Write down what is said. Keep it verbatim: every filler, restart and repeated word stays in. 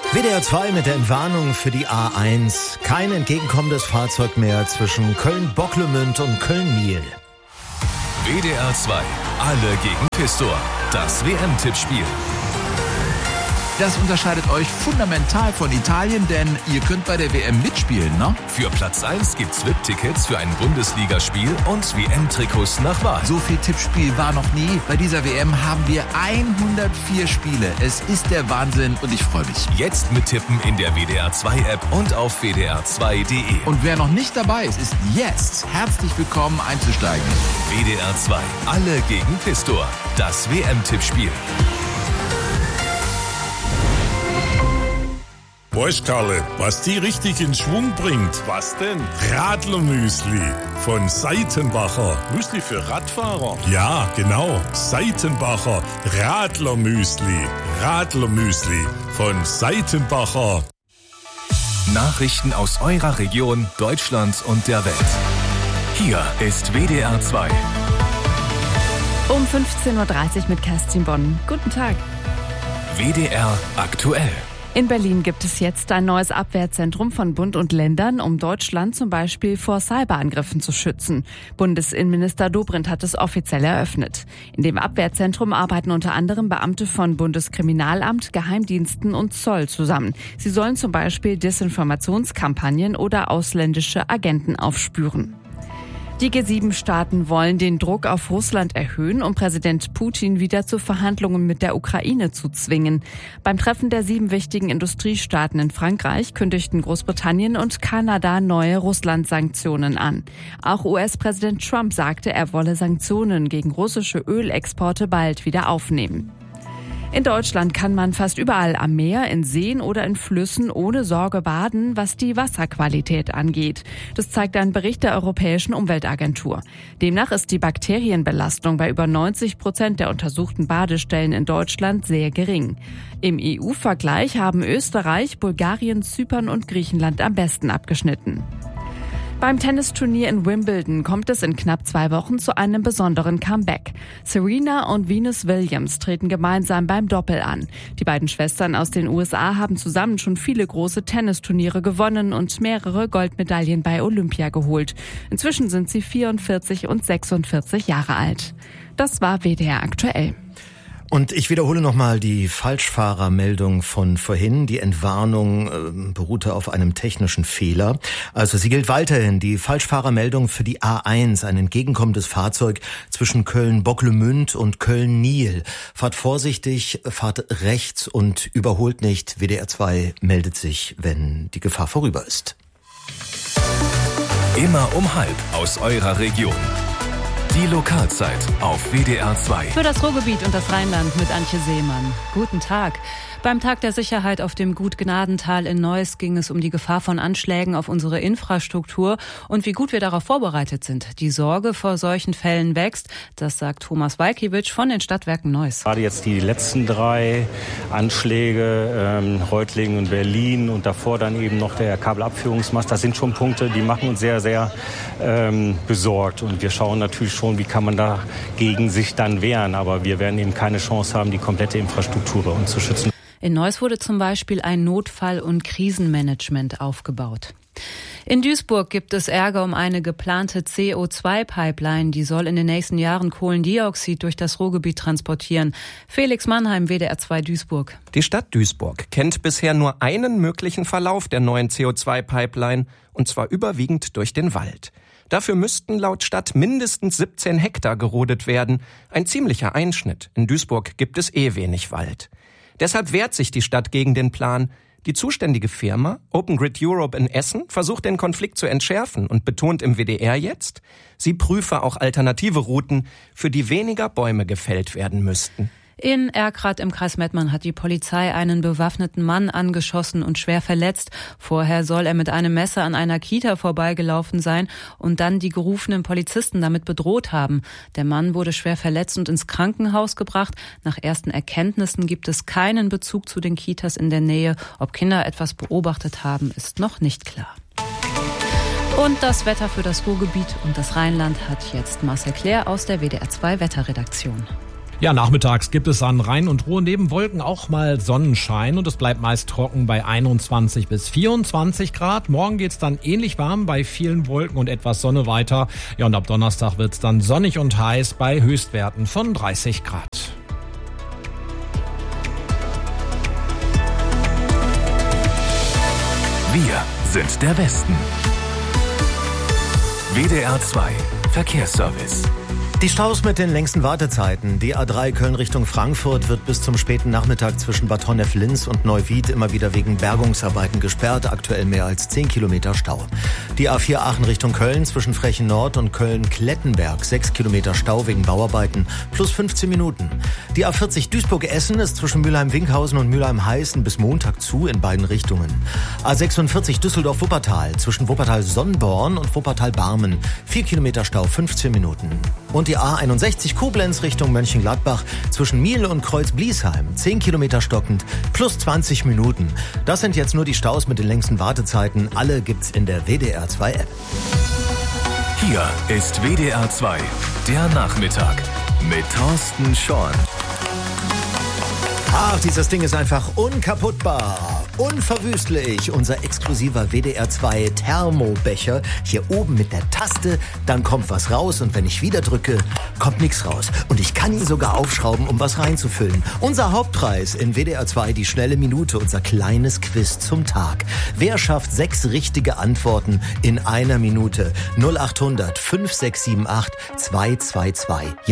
W D R zwei mit der Entwarnung für die A eins. Kein entgegenkommendes Fahrzeug mehr zwischen Köln-Bocklemünd und Köln-Niel. W D R zwei, alle gegen Pistor. Das W M-Tippspiel. Das unterscheidet euch fundamental von Italien, denn ihr könnt bei der W M mitspielen, ne? Für Platz eins gibt's V I P-Tickets für ein Bundesligaspiel und W M-Trikots nach Wahl. So viel Tippspiel war noch nie. Bei dieser W M haben wir hundertvier Spiele. Es ist der Wahnsinn und ich freue mich. Jetzt mittippen in der W D R zwei App und auf w d r zwei punkt d e. Und wer noch nicht dabei ist, ist jetzt herzlich willkommen einzusteigen. W D R zwei, alle gegen Pistor. Das W M-Tippspiel. Weißt Karle, was die richtig in Schwung bringt? Was denn? Radlermüsli von Seitenbacher. Müsli für Radfahrer? Ja, genau. Seitenbacher Radlermüsli. Radlermüsli von Seitenbacher. Nachrichten aus eurer Region, Deutschland und der Welt. Hier ist W D R zwei. Um fünfzehn Uhr dreißig mit Kerstin Bonn. Guten Tag. W D R aktuell. In Berlin gibt es jetzt ein neues Abwehrzentrum von Bund und Ländern, um Deutschland zum Beispiel vor Cyberangriffen zu schützen. Bundesinnenminister Dobrindt hat es offiziell eröffnet. In dem Abwehrzentrum arbeiten unter anderem Beamte von Bundeskriminalamt, Geheimdiensten und Zoll zusammen. Sie sollen zum Beispiel Desinformationskampagnen oder ausländische Agenten aufspüren. Die G sieben Staaten wollen den Druck auf Russland erhöhen, um Präsident Putin wieder zu Verhandlungen mit der Ukraine zu zwingen. Beim Treffen der sieben wichtigen Industriestaaten in Frankreich kündigten Großbritannien und Kanada neue Russland-Sanktionen an. Auch U S-Präsident Trump sagte, er wolle Sanktionen gegen russische Ölexporte bald wieder aufnehmen. In Deutschland kann man fast überall am Meer, in Seen oder in Flüssen ohne Sorge baden, was die Wasserqualität angeht. Das zeigt ein Bericht der Europäischen Umweltagentur. Demnach ist die Bakterienbelastung bei über neunzig Prozent der untersuchten Badestellen in Deutschland sehr gering. Im E U-Vergleich haben Österreich, Bulgarien, Zypern und Griechenland am besten abgeschnitten. Beim Tennisturnier in Wimbledon kommt es in knapp zwei Wochen zu einem besonderen Comeback. Serena und Venus Williams treten gemeinsam beim Doppel an. Die beiden Schwestern aus den U S A haben zusammen schon viele große Tennisturniere gewonnen und mehrere Goldmedaillen bei Olympia geholt. Inzwischen sind sie vierundvierzig und sechsundvierzig Jahre alt. Das war W D R aktuell. Und ich wiederhole nochmal die Falschfahrermeldung von vorhin. Die Entwarnung äh, beruhte auf einem technischen Fehler. Also sie gilt weiterhin, die Falschfahrermeldung für die A eins, ein entgegenkommendes Fahrzeug zwischen Köln-Bocklemünd und Köln-Niel. Fahrt vorsichtig, fahrt rechts und überholt nicht. W D R zwei meldet sich, wenn die Gefahr vorüber ist. Immer um halb aus eurer Region. Die Lokalzeit auf W D R zwei. Für das Ruhrgebiet und das Rheinland mit Antje Seemann. Guten Tag. Beim Tag der Sicherheit auf dem Gut Gnadental in Neuss ging es um die Gefahr von Anschlägen auf unsere Infrastruktur und wie gut wir darauf vorbereitet sind. Die Sorge vor solchen Fällen wächst, das sagt Thomas Walkiewicz von den Stadtwerken Neuss. Gerade jetzt die letzten drei Anschläge, ähm, Reutlingen und Berlin und davor dann eben noch der Kabelabführungsmast, das sind schon Punkte, die machen uns sehr, sehr ähm, besorgt. Und wir schauen natürlich schon, wie kann man dagegen sich dann wehren. Aber wir werden eben keine Chance haben, die komplette Infrastruktur bei uns zu schützen. In Neuss wurde zum Beispiel ein Notfall- und Krisenmanagement aufgebaut. In Duisburg gibt es Ärger um eine geplante C O zwei Pipeline. Die soll in den nächsten Jahren Kohlendioxid durch das Ruhrgebiet transportieren. Felix Mannheim, W D R zwei Duisburg. Die Stadt Duisburg kennt bisher nur einen möglichen Verlauf der neuen C O zwei Pipeline, und zwar überwiegend durch den Wald. Dafür müssten laut Stadt mindestens siebzehn Hektar gerodet werden. Ein ziemlicher Einschnitt. In Duisburg gibt es eh wenig Wald. Deshalb wehrt sich die Stadt gegen den Plan. Die zuständige Firma, Open Grid Europe in Essen, versucht den Konflikt zu entschärfen und betont im W D R jetzt, sie prüfe auch alternative Routen, für die weniger Bäume gefällt werden müssten. In Erkrath im Kreis Mettmann hat die Polizei einen bewaffneten Mann angeschossen und schwer verletzt. Vorher soll er mit einem Messer an einer Kita vorbeigelaufen sein und dann die gerufenen Polizisten damit bedroht haben. Der Mann wurde schwer verletzt und ins Krankenhaus gebracht. Nach ersten Erkenntnissen gibt es keinen Bezug zu den Kitas in der Nähe. Ob Kinder etwas beobachtet haben, ist noch nicht klar. Und das Wetter für das Ruhrgebiet und das Rheinland hat jetzt Marcel Claire aus der W D R zwei Wetterredaktion. Ja, nachmittags gibt es an Rhein und Ruhr neben Wolken auch mal Sonnenschein und es bleibt meist trocken bei einundzwanzig bis vierundzwanzig Grad. Morgen geht's dann ähnlich warm bei vielen Wolken und etwas Sonne weiter. Ja, und ab Donnerstag wird's dann sonnig und heiß bei Höchstwerten von dreißig Grad. Wir sind der Westen. W D R zwei Verkehrsservice. Die Staus mit den längsten Wartezeiten. Die A drei Köln Richtung Frankfurt wird bis zum späten Nachmittag zwischen Bad Honnef-Linz und Neuwied immer wieder wegen Bergungsarbeiten gesperrt. Aktuell mehr als zehn Kilometer Stau. Die A vier Aachen Richtung Köln zwischen Frechen Nord und Köln-Klettenberg. sechs Kilometer Stau wegen Bauarbeiten plus fünfzehn Minuten. Die A vierzig Duisburg-Essen ist zwischen Mülheim-Winkhausen und Mülheim-Heißen bis Montag zu in beiden Richtungen. A sechsundvierzig Düsseldorf-Wuppertal zwischen Wuppertal-Sonnborn und Wuppertal-Barmen. vier Kilometer Stau, fünfzehn Minuten. Und die A einundsechzig Koblenz Richtung Mönchengladbach zwischen Miel und Kreuz-Bliesheim. zehn Kilometer stockend, plus zwanzig Minuten. Das sind jetzt nur die Staus mit den längsten Wartezeiten. Alle gibt's in der W D R zwei App. Hier ist W D R zwei, der Nachmittag mit Thorsten Schorn. Ach, dieses Ding ist einfach unkaputtbar, unverwüstlich. Unser exklusiver W D R zwei Thermobecher. Hier oben mit der Taste, dann kommt was raus und wenn ich wieder drücke, kommt nichts raus. Und ich kann ihn sogar aufschrauben, um was reinzufüllen. Unser Hauptpreis in W D R zwei, die schnelle Minute, unser kleines Quiz zum Tag. Wer schafft sechs richtige Antworten in einer Minute? null acht hundert fünf sechs sieben acht zwei zwei zwei.